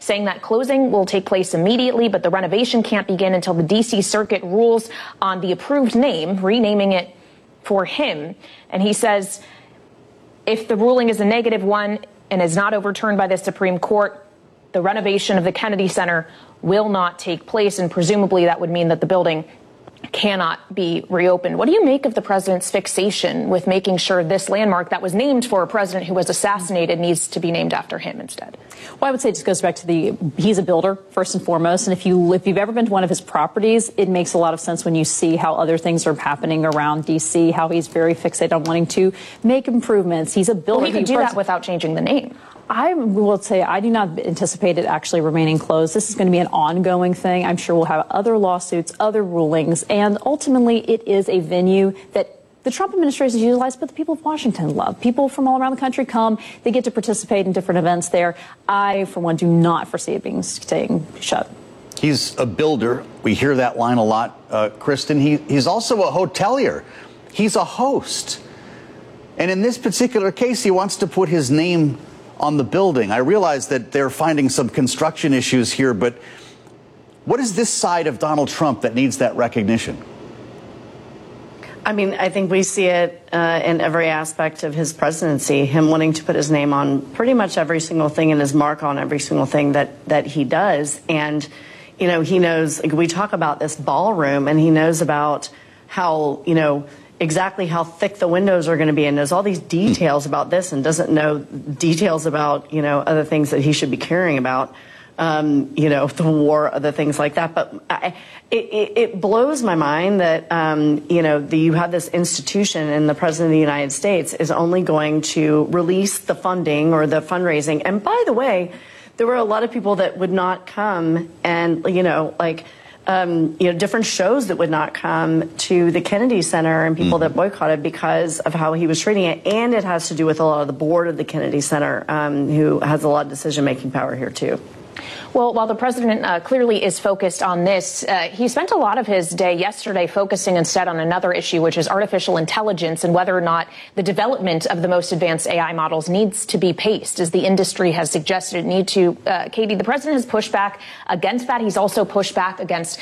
saying that closing will take place immediately, but the renovation can't begin until the D.C. Circuit rules on the approved name, renaming it for him. And he says if the ruling is a negative one and is not overturned by the Supreme Court, the renovation of the Kennedy Center will not take place, and presumably that would mean that the building cannot be reopened. What do you make of the president's fixation with making sure this landmark that was named for a president who was assassinated needs to be named after him instead? Well, I would say it just goes back to he's a builder first and foremost. And if you've ever been to one of his properties, it makes a lot of sense when you see how other things are happening around D.C., how he's very fixated on wanting to make improvements. He's a builder. Well, he could do that without changing the name. I will say I do not anticipate it actually remaining closed. This is going to be an ongoing thing. I'm sure we'll have other lawsuits, other rulings, and ultimately it is a venue that the Trump administration utilized, but the people of Washington love. People from all around the country come. They get to participate in different events there. I, for one, do not foresee it staying shut. He's a builder. We hear that line a lot, Kristen. He's also a hotelier. He's a host. And in this particular case, he wants to put his name on the building. I realize that they're finding some construction issues here, but what is this side of Donald Trump that needs that recognition? I mean, I think we see it in every aspect of his presidency, him wanting to put his name on pretty much every single thing and his mark on every single thing that he does. And, you know, he knows, like, we talk about this ballroom, and he knows about how, you know, exactly how thick the windows are going to be, and knows all these details about this and doesn't know details about, you know, other things that he should be caring about, you know, the war, other things like that. But it blows my mind that, you know, you have this institution and the president of the United States is only going to release the funding or the fundraising. And by the way, there were a lot of people that would not come, and, you know, like, you know, different shows that would not come to the Kennedy Center, and people that boycotted because of how he was treating it. And it has to do with a lot of the board of the Kennedy Center, who has a lot of decision-making power here, too. Well, while the president clearly is focused on this, he spent a lot of his day yesterday focusing instead on another issue, which is artificial intelligence and whether or not the development of the most advanced AI models needs to be paced, as the industry has suggested it need to. Katie, the president has pushed back against that. He's also pushed back against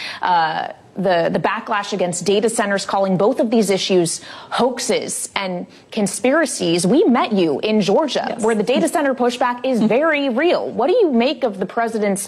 the backlash against data centers, calling both of these issues hoaxes and conspiracies. We met you in Georgia, yes, where the data center pushback is very real. What do you make of the president's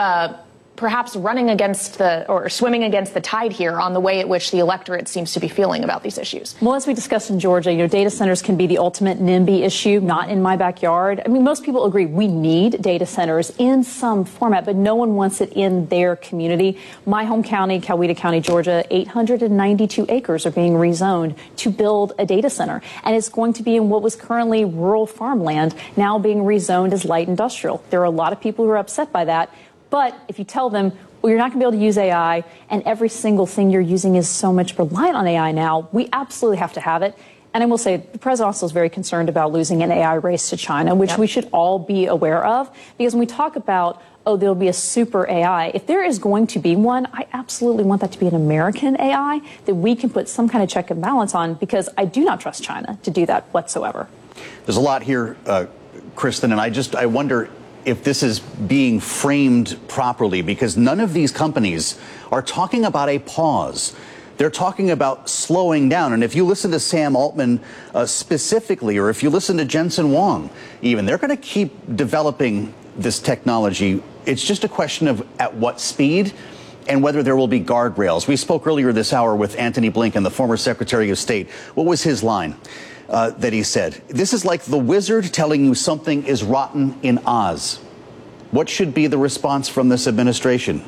perhaps running against or swimming against the tide here on the way at which the electorate seems to be feeling about these issues? Well, as we discussed in Georgia, you know, data centers can be the ultimate NIMBY issue, not in my backyard. I mean, most people agree we need data centers in some format, but no one wants it in their community. My home county, Coweta County, Georgia, 892 acres are being rezoned to build a data center. And it's going to be in what was currently rural farmland, now being rezoned as light industrial. There are a lot of people who are upset by that. But if you tell them, well, you're not going to be able to use AI, and every single thing you're using is so much reliant on AI now, we absolutely have to have it. And I will say the president also is very concerned about losing an AI race to China, which we should all be aware of. Because when we talk about, oh, there'll be a super AI, if there is going to be one, I absolutely want that to be an American AI that we can put some kind of check and balance on, because I do not trust China to do that whatsoever. There's a lot here, Kristen, and I wonder if this is being framed properly, because none of these companies are talking about a pause. They're talking about slowing down. And if you listen to Sam Altman specifically, or if you listen to Jensen Huang, even, they're going to keep developing this technology. It's just a question of at what speed and whether there will be guardrails. We spoke earlier this hour with Antony Blinken, the former Secretary of State. What was his line that he said? This is like the wizard telling you something is rotten in Oz. What should be the response from this administration?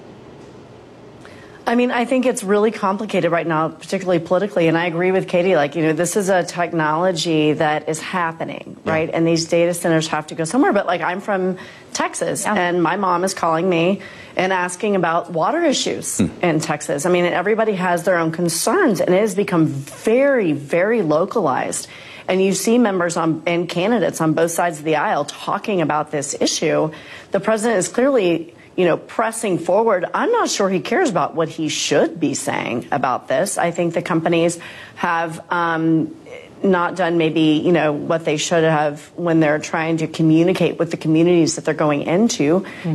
I mean, I think it's really complicated right now, particularly politically. And I agree with Katie, like, you know, this is a technology that is happening, right? And these data centers have to go somewhere. But, like, I'm from Texas, and my mom is calling me and asking about water issues in Texas. I mean, everybody has their own concerns, and it has become very, very localized. And you see members and candidates on both sides of the aisle talking about this issue. The president is clearly, you know, pressing forward. I'm not sure he cares about what he should be saying about this. I think the companies have not done maybe, you know, what they should have when they're trying to communicate with the communities that they're going into.